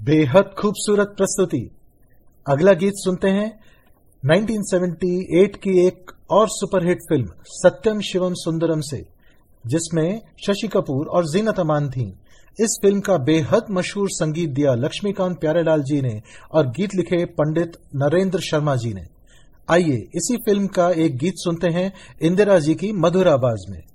बेहद खूबसूरत प्रस्तुति। अगला गीत सुनते हैं 1978 की एक और सुपरहिट फिल्म सत्यम शिवम सुंदरम से, जिसमें शशि कपूर और जीनत अमान थीं। इस फिल्म का बेहद मशहूर संगीत दिया लक्ष्मीकांत प्यारेलाल जी ने और गीत लिखे पंडित नरेंद्र शर्मा जी ने। आइए इसी फिल्म का एक गीत सुनते हैं इंदिरा जी की मधुर आवाज में।